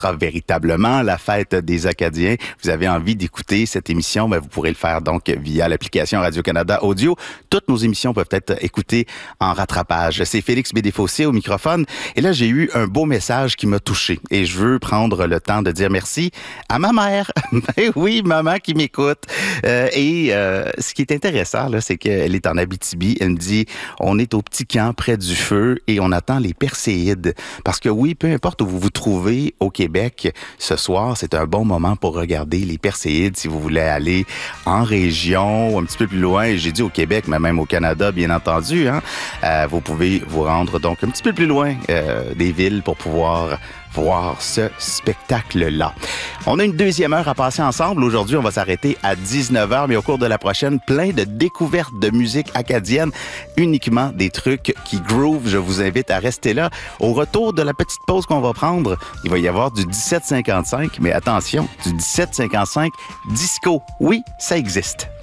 véritablement la fête des Acadiens, vous avez envie d'écouter cette émission, vous pourrez le faire donc via l'application Radio-Canada Audio. Toutes nos émissions peuvent être écoutées en rattrapage. C'est Félix Bédéfossé au microphone. Et là, j'ai eu un beau message qui m'a touché. Et je veux prendre le temps de dire merci à ma mère. Ben oui, maman qui m'écoute. Ce qui est intéressant, là, c'est qu'elle est en Abitibi. Elle me dit, on est au petit camp près du feu et on attend les Perséides. Parce que oui, peu importe où vous vous trouvez au Québec, ce soir, c'est un bon moment pour regarder les Perséides si vous voulez aller en région ou un petit peu plus loin. J'ai dit au Québec, mais même au Canada, bien entendu. Vous pouvez vous rendre donc un petit peu plus loin des villes pour pouvoir voir ce spectacle-là. On a une deuxième heure à passer ensemble. Aujourd'hui, on va s'arrêter à 19h, mais au cours de la prochaine, plein de découvertes de musique acadienne, uniquement des trucs qui groove. Je vous invite à rester là. Au retour de la petite pause qu'on va prendre, il va y avoir du 17,55, mais attention, du 17,55 disco. Oui, ça existe.